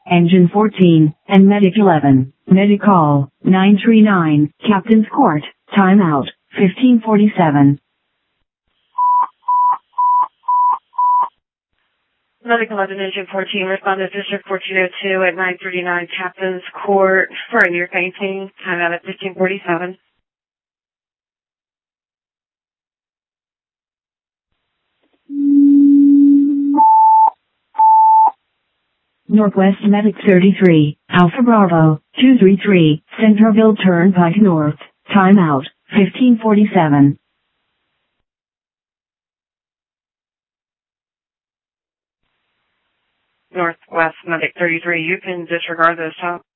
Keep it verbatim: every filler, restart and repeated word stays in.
Engine fourteen, and Medic eleven. Medic call, nine three nine, Captain's Court, timeout, fifteen forty-seven. Medic eleven, Engine fourteen, respond to District fourteen oh two at nine thirty-nine Captain's Court for a near fainting, timeout at fifteen forty-seven. Northwest Medic thirty-three, Alpha Bravo, two three three, Centerville Turnpike North, timeout, fifteen forty-seven. Northwest Medic thirty-three, you can disregard those top.